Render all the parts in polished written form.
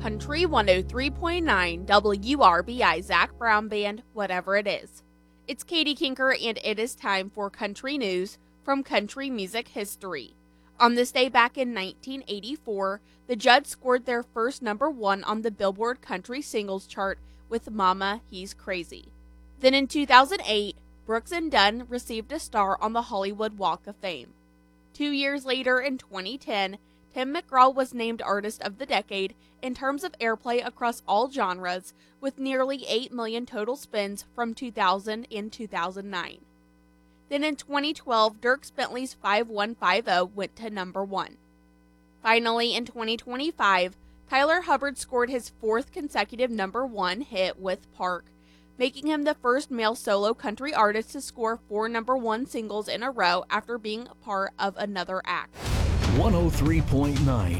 Country 103.9 WRBI Zach Brown Band, whatever it is. It's Katie Kinker, and it is time for country news from country music history. On this day back in 1984, the Judds scored their first number one on the Billboard Country Singles Chart with Mama, He's Crazy. Then in 2008, Brooks and Dunn received a star on the Hollywood Walk of Fame. 2 years later, in 2010, Tim McGraw was named Artist of the Decade in terms of airplay across all genres, with nearly 8 million total spins from 2000 and 2009. Then in 2012, Dierks Bentley's 5150 went to number one. Finally, in 2025, Tyler Hubbard scored his fourth consecutive number one hit with Park, making him the first male solo country artist to score 4 number one singles in a row after being a part of another act. 103.9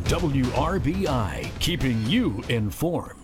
WRBI, keeping you informed.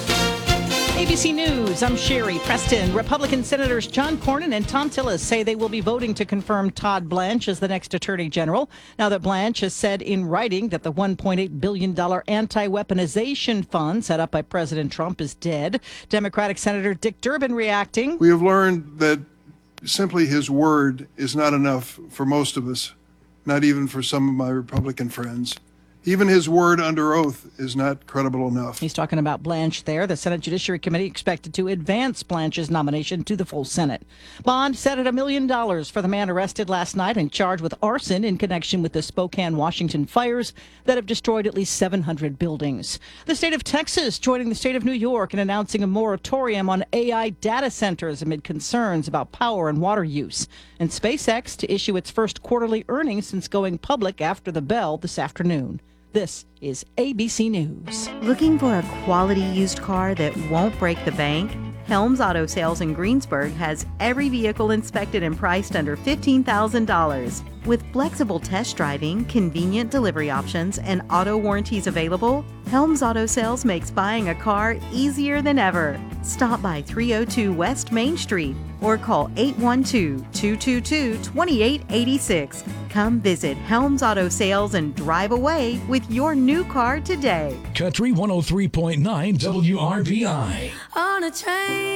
ABC News, I'm Sherry Preston. Republican Senators John Cornyn and Thom Tillis say they will be voting to confirm Todd Blanche as the next Attorney General, now that Blanche has said in writing that the $1.8 billion anti-weaponization fund set up by President Trump is dead. Democratic Senator Dick Durbin reacting. We have learned that simply his word is not enough for most of us, not even for some of my Republican friends. Even his word under oath is not credible enough. He's talking about Blanche there. The Senate Judiciary Committee expected to advance Blanche's nomination to the full Senate. Bond set at $1 million for the man arrested last night and charged with arson in connection with the Spokane, Washington fires that have destroyed at least 700 buildings. The state of Texas joining the state of New York in announcing a moratorium on AI data centers amid concerns about power and water use. And SpaceX to issue its first quarterly earnings since going public after the bell this afternoon. This is ABC News. Looking for a quality used car that won't break the bank? Helms Auto Sales in Greensburg has every vehicle inspected and priced under $15,000. With flexible test driving, convenient delivery options, and auto warranties available, Helms Auto Sales makes buying a car easier than ever. Stop by 302 West Main Street or call 812-222-2886. Come visit Helms Auto Sales and drive away with your new car today. Country 103.9 WRBI. On a train.